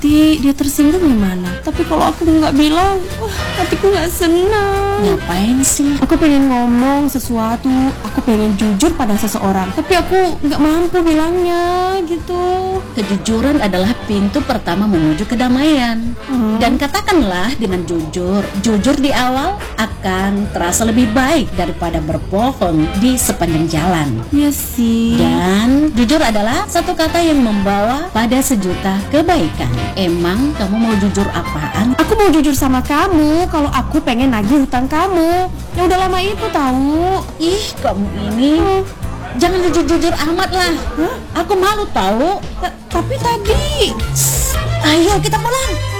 Dia tersinggung gimana? Tapi kalau aku nggak bilang, wah, hatiku nggak senang. Ngapain sih? Aku pengen ngomong sesuatu, aku pengen jujur pada seseorang, tapi aku nggak mampu bilangnya gitu. Kejujuran adalah pintu pertama menuju kedamaian. Dan katakanlah dengan jujur. Jujur di awal akan terasa lebih baik daripada berbohong di sepanjang jalan. Iya sih. Dan jujur adalah satu kata yang membawa pada sejuta kebaikan. Emang kamu mau jujur apaan? Aku mau jujur sama kamu kalau aku pengen nagih hutang kamu. Ya udah lama itu tahu. Ih, kamu ini jangan jujur-jujur amat lah. Aku malu tahu. Tapi tadi. Ayo kita pulang.